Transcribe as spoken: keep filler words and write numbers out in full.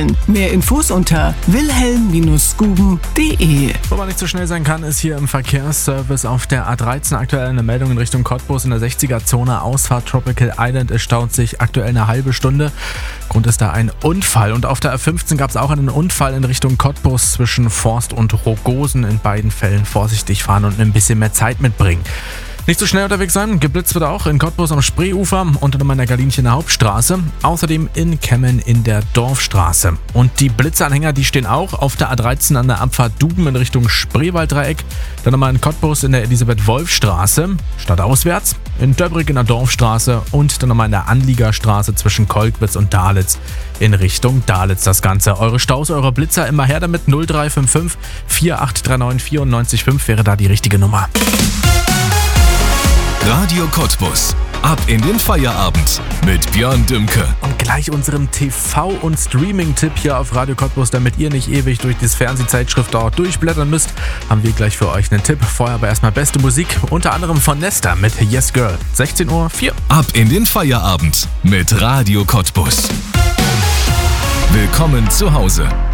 Mehr Infos unter wilhelm Guben punkt de. Wo man nicht so schnell sein kann, ist hier im Verkehrsservice auf der A dreizehn. Aktuell eine Meldung in Richtung Cottbus in der sechziger-Zone. Ausfahrt Tropical Island. Es staut sich aktuell eine halbe Stunde. Grund ist da ein Unfall. Und auf der A fünfzehn gab es auch einen Unfall in Richtung Cottbus zwischen Forst und Rogosen. In beiden Fällen vorsichtig fahren und ein bisschen mehr Zeit mitbringen. Nicht so schnell unterwegs sein, geblitzt wird auch in Cottbus am Spreeufer und in der Galinchener Hauptstraße, außerdem in Kemmen in der Dorfstraße. Und die Blitzanhänger, die stehen auch auf der A dreizehn an der Abfahrt Duben in Richtung Spreewalddreieck, dann nochmal in Cottbus in der Elisabeth-Wolf-Straße, stadtauswärts, in Döbrig in der Dorfstraße und dann nochmal in der Anliegerstraße zwischen Kolkwitz und Dahliz in Richtung Dahliz das Ganze. Eure Staus, eure Blitzer immer her damit, null drei fünf fünf vier acht drei neun vier neun fünf wäre da die richtige Nummer. Radio Cottbus. Ab in den Feierabend mit Björn Dümke. Und gleich unserem T V- und Streaming-Tipp hier auf Radio Cottbus, damit ihr nicht ewig durch das Fernsehzeitschrift dort durchblättern müsst, haben wir gleich für euch einen Tipp. Vorher aber erstmal beste Musik, unter anderem von Nesta mit Yes Girl. sechzehn Uhr vier. Ab in den Feierabend mit Radio Cottbus. Willkommen zu Hause.